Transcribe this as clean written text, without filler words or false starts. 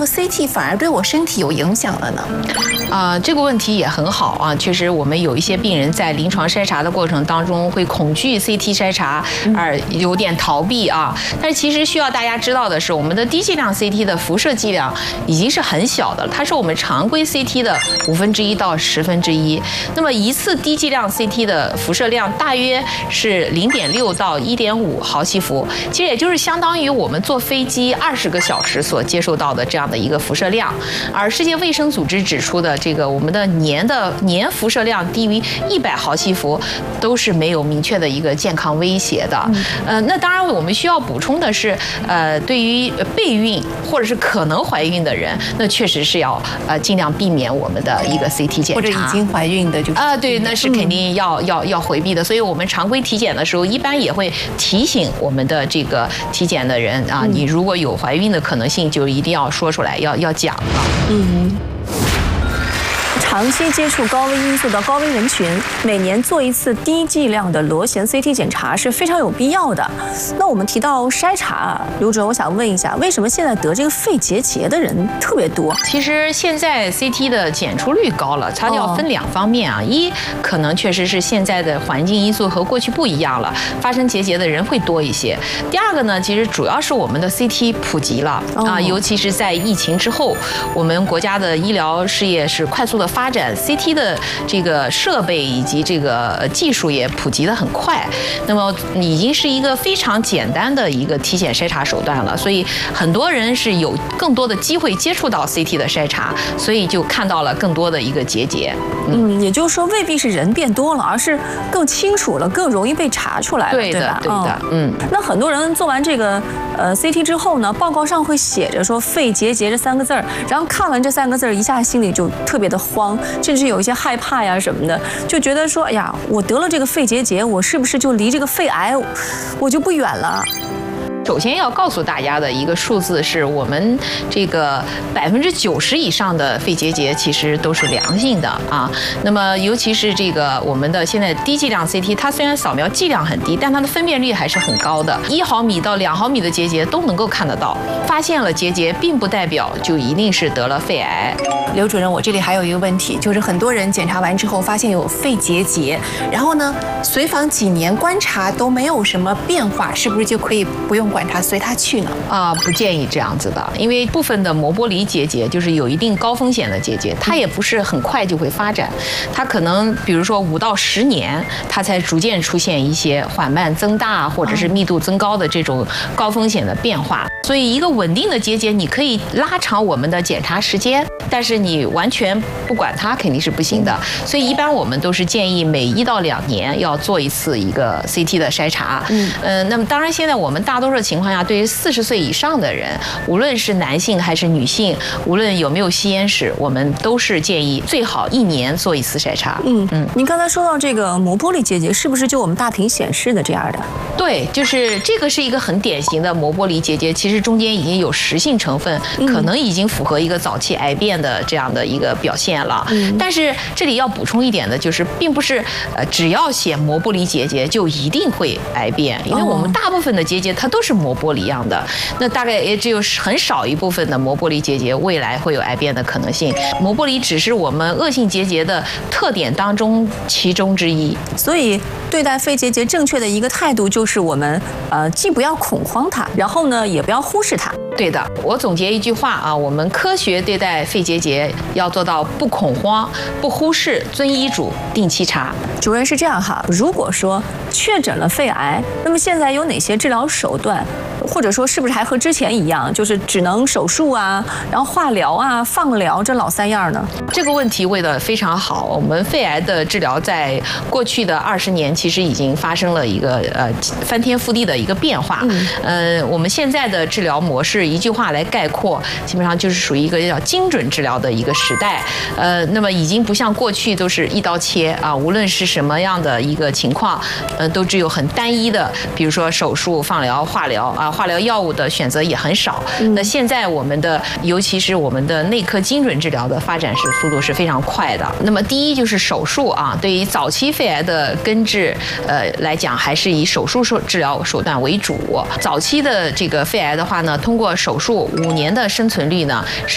CT 反而对我身体有影响了呢？ 这个问题也很好啊。确实，我们有一些病人在临床筛查的过程当中会恐惧 CT 筛查，而有点逃避啊。但是其实需要大家知道的是，我们的低剂量 CT 的辐射剂量已经是很小的了，它是我们常规 CT 的1/5到1/10。那么一次低剂量 CT 的辐射量大约是0.6到1.5毫西弗，其实也就是相当于我们坐飞机20个小时所接受到的这样的一个辐射量。而世界卫生组织指出的这个我们的年辐射量低于100毫西弗，都是没有明确的一个健康威胁的。那当然我们需要补充的是，对于备孕或者是可能怀孕的人，那确实是要尽量避免我们的一个 CT 检查， 或者已经怀孕的就是对，那是肯定要回避的。所以我们常规体检的时候，一般也会提醒我们的这个体检的人啊，你如果有怀孕的可能性，就一定要说出来，要讲啊。 长期接触高危因素的高危人群，每年做一次低剂量的螺旋 CT 检查是非常有必要的。那我们提到筛查，刘主任，我想问一下，为什么现在得这个肺结节的人特别多？ 其实现在 CT 的检出率高了，它要分2方面啊。一，可能确实是现在的环境因素和过去不一样了，发生结节的人会多一些。第二个呢，其实主要是我们的 CT 普及了啊，尤其是在疫情之后，我们国家的医疗事业是快速的发展 ，CT 的这个设备以及这个技术也普及得很快，那么已经是一个非常简单的一个体检筛查手段了，所以很多人是有更多的机会接触到 CT 的筛查，所以就看到了更多的一个结节。 也就是说未必是人变多了，而是更清楚了，更容易被查出来了， 对吧？ 对的。 那很多人做完这个CT 之后呢，报告上会写着说肺结节这3个字儿，然后看完这3个字儿，一下心里就特别的慌，甚至有一些害怕呀什么的，就觉得说，哎呀，我得了这个肺结节，我是不是就离这个肺癌我就不远了？ 首先要告诉大家的一个数字是，我们这个90%以上的肺结节其实都是良性的啊。那么尤其是这个我们的现在低剂量 CT， 它虽然扫描剂量很低，但它的分辨率还是很高的，1毫米到2毫米的结节都能够看得到。发现了结节，并不代表就一定是得了肺癌。 刘主任，我这里还有一个问题，就是很多人检查完之后发现有肺结节，然后呢，随访几年观察都没有什么变化，是不是就可以不用管它，随它去呢？ 不建议这样子的，因为部分的膜玻璃结节就是有一定高风险的结节，它也不是很快就会发展，它可能比如说5到10年，它才逐渐出现一些缓慢增大或者是密度增高的这种高风险的变化。所以一个稳定的结节，你可以拉长我们的检查时间，但是你完全不管它肯定是不行的。所以一般我们都是建议每1到2年要做一次一个 CT 的筛查。那么当然现在我们大多数情况下，对于40岁以上的人，无论是男性还是女性，无论有没有吸烟史，我们都是建议最好1年做一次筛查。 您刚才说到这个膜玻璃结节，是不是就我们大屏显示的这样的？ 对，就是这个是一个很典型的膜玻璃结节，其实中间已经有实性成分，可能已经符合一个早期癌变的这样的一个表现了。但是这里要补充一点的就是，并不是只要写膜玻璃结节就一定会癌变，因为我们大部分的结节它都是膜玻璃样的，那大概也只有很少一部分的膜玻璃结节未来会有癌变的可能性。膜玻璃只是我们恶性结节的特点当中其中之一。 所以对待肺结节正确的一个态度就是我们既不要恐慌它，然后呢也不要忽视它。 对的，我总结一句话啊，我们科学对待肺结节要做到不恐慌、不忽视、遵医嘱、定期查。 主任是这样哈，如果说确诊了肺癌，那么现在有哪些治疗手段？或者说是不是还和之前一样，就是只能手术啊，然后化疗啊、放疗这老3样呢？ 这个问题问得非常好。我们肺癌的治疗在过去的20年其实已经发生了一个翻天覆地的一个变化。我们现在的治疗模式一句话来概括，基本上就是属于一个叫精准治疗的一个时代。那么已经不像过去都是一刀切啊，无论是什么样的一个情况，都只有很单一的，比如说手术、放疗、化疗啊。化疗药物的选择也很少。那现在我们的，尤其是我们的内科精准治疗的发展速度是非常快的。那么第一就是手术啊，对于早期肺癌的根治，来讲还是以手术治疗手段为主。早期的这个肺癌的话呢，通过手术5年的生存率呢。